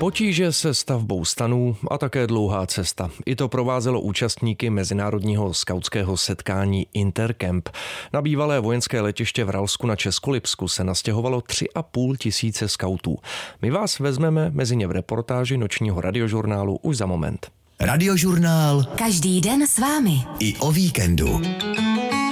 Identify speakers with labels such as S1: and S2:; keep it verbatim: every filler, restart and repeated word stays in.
S1: Potíže se stavbou stanů a také dlouhá cesta. I to provázelo účastníky mezinárodního skautského setkání Intercamp. Na bývalé vojenské letiště v Ralsku na Českolipsku se nastěhovalo tři a půl tisíce skautů. My vás vezmeme mezi ně v reportáži nočního radiožurnálu už za moment.
S2: Radiožurnál.
S3: Každý den s vámi.
S2: I o víkendu.